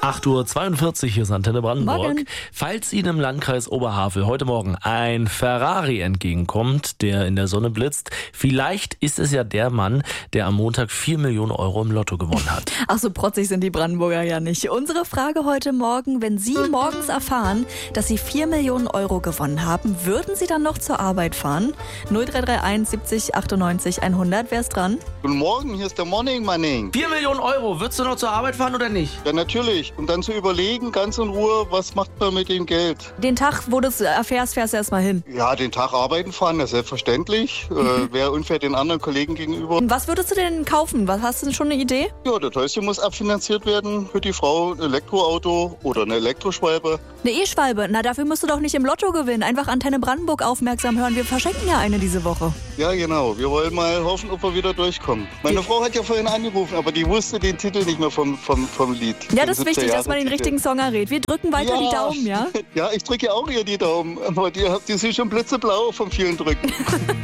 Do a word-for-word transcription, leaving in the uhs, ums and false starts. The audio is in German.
acht Uhr zweiundvierzig, hier ist Antenne Brandenburg. Morgen. Falls Ihnen im Landkreis Oberhavel heute Morgen ein Ferrari entgegenkommt, der in der Sonne blitzt, vielleicht ist es ja der Mann, der am Montag vier Millionen Euro im Lotto gewonnen hat. Ach so protzig sind die Brandenburger ja nicht. Unsere Frage heute Morgen: Wenn Sie morgens erfahren, dass Sie vier Millionen Euro gewonnen haben, würden Sie dann noch zur Arbeit fahren? null drei drei eins siebzig achtundneunzig hundert, wer ist dran? Guten Morgen, hier ist der Morning Manning. vier Millionen Euro, würdest du noch zur Arbeit fahren oder nicht? Ja, natürlich. Und dann zu überlegen, ganz in Ruhe, was macht man mit dem Geld? Den Tag, wo du es erfährst, fährst du erstmal hin. Ja, den Tag arbeiten fahren, das ist selbstverständlich. äh, Wäre unfair den anderen Kollegen gegenüber. Was würdest du denn kaufen? Was, hast du denn schon eine Idee? Ja, das Häuschen muss abfinanziert werden. Für die Frau ein Elektroauto oder eine Elektroschwalbe. Eine E-Schwalbe? Na, dafür musst du doch nicht im Lotto gewinnen. Einfach Antenne Brandenburg aufmerksam hören. Wir verschenken ja eine diese Woche. Ja, genau. Wir wollen mal hoffen, ob wir wieder durchkommen. Meine Frau hat ja vorhin angerufen, aber die wusste den Titel nicht mehr vom, vom, vom Lied. Ja, das ist wichtig, dass man den richtigen Song errät. Wir drücken weiter Ja. die Daumen, ja? Ja, ich drücke auch ihr die Daumen. Aber die, die sind schon blitzeblau vom vielen Drücken.